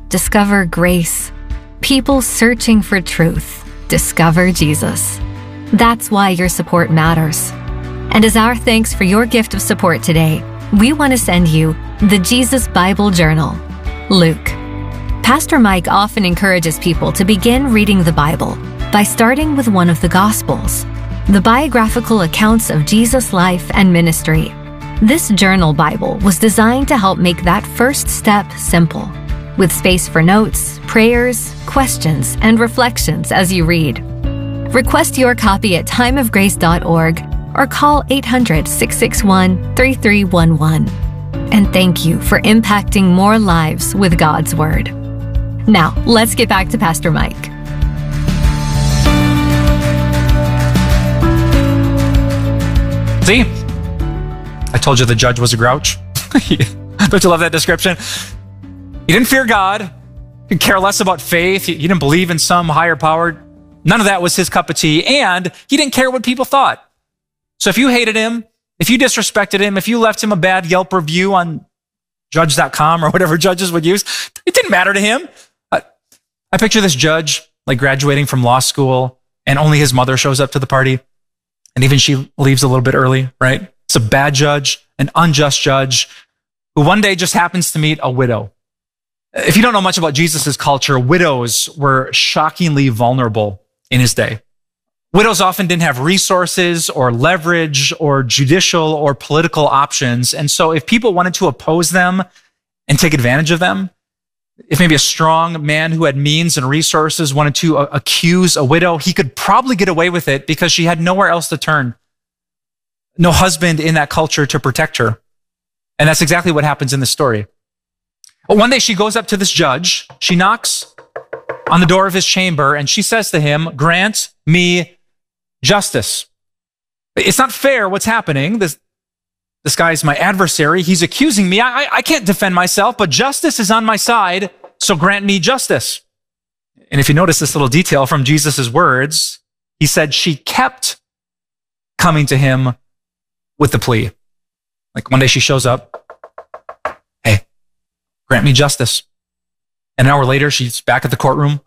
discover grace. People searching for truth discover Jesus. That's why your support matters. And as our thanks for your gift of support today, we want to send you the Jesus Bible Journal, Luke. Pastor Mike often encourages people to begin reading the Bible by starting with one of the Gospels, the biographical accounts of Jesus' life and ministry. This journal Bible was designed to help make that first step simple, with space for notes, prayers, questions, and reflections as you read. Request your copy at timeofgrace.org or call 800-661-3311. And thank you for impacting more lives with God's Word. Now, let's get back to Pastor Mike. See? I told you the judge was a grouch. Don't you love that description? He didn't fear God. He didn't care less about faith. He didn't believe in some higher power. None of that was his cup of tea. And he didn't care what people thought. So if you hated him, if you disrespected him, if you left him a bad Yelp review on judge.com or whatever judges would use, it didn't matter to him. I picture this judge like graduating from law school and only his mother shows up to the party. And even she leaves a little bit early, right? It's a bad judge, an unjust judge who one day just happens to meet a widow. If you don't know much about Jesus's culture, widows were shockingly vulnerable in his day. Widows often didn't have resources or leverage or judicial or political options. And so if people wanted to oppose them and take advantage of them, if maybe a strong man who had means and resources wanted to accuse a widow, he could probably get away with it because she had nowhere else to turn. No husband in that culture to protect her. And that's exactly what happens in this story. But one day she goes up to this judge, she knocks on the door of his chamber, and she says to him, "Grant me justice. It's not fair what's happening. This guy's my adversary. He's accusing me. I can't defend myself, but justice is on my side, so grant me justice." And if you notice this little detail from Jesus' words, he said she kept coming to him with the plea. Like one day she shows up, "Hey, grant me justice." And an hour later, she's back at the courtroom.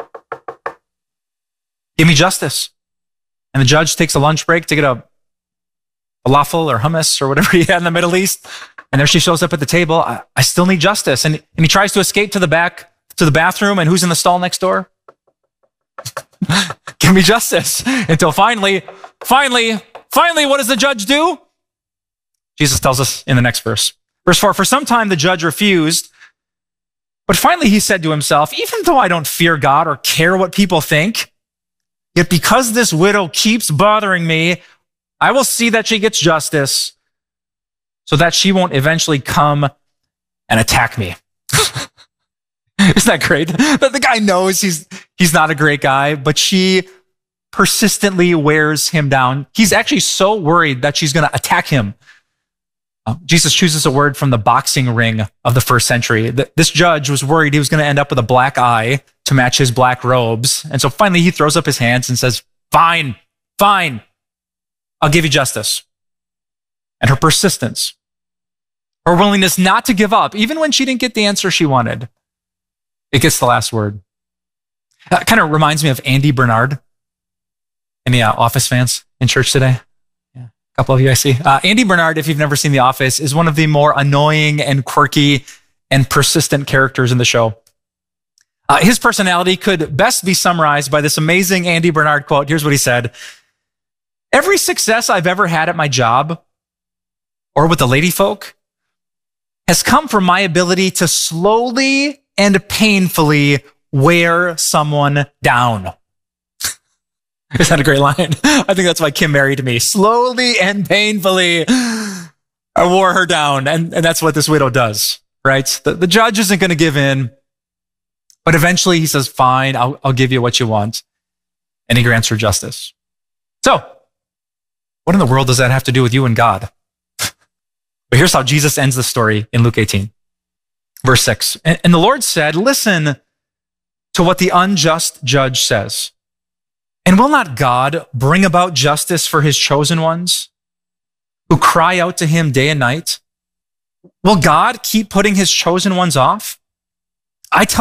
"Give me justice." And the judge takes a lunch break to get a falafel or hummus or whatever he had in the Middle East. And there she shows up at the table. I still need justice. And he tries to escape to the bathroom. And who's in the stall next door? "Give me justice." Until finally, what does the judge do? Jesus tells us in the next verse. Verse 4, "For some time the judge refused, but finally he said to himself, even though I don't fear God or care what people think, yet because this widow keeps bothering me, I will see that she gets justice so that she won't eventually come and attack me." Isn't that great? The guy knows he's not a great guy, but she persistently wears him down. He's actually so worried that she's going to attack him. Jesus chooses a word from the boxing ring of the first century. This judge was worried he was going to end up with a black eye to match his black robes. And so finally he throws up his hands and says, fine, I'll give you justice." And her persistence, her willingness not to give up, even when she didn't get the answer she wanted, it gets the last word. That kind of reminds me of Andy Bernard. Any Office fans in church today? Yeah, a couple of you I see. Andy Bernard, if you've never seen The Office, is one of the more annoying and quirky and persistent characters in the show. His personality could best be summarized by this amazing Andy Bernard quote. Here's what he said: "Every success I've ever had at my job or with the lady folk has come from my ability to slowly and painfully wear someone down." Isn't that a great line? I think that's why Kim married me. Slowly and painfully, I wore her down. And that's what this widow does, right? The judge isn't going to give in, but eventually he says, fine, I'll give you what you want. And he grants her justice. So, what in the world does that have to do with you and God? But here's how Jesus ends the story in Luke 18. Verse 6, "And the Lord said, listen to what the unjust judge says. And will not God bring about justice for his chosen ones who cry out to him day and night? Will God keep putting his chosen ones off? I tell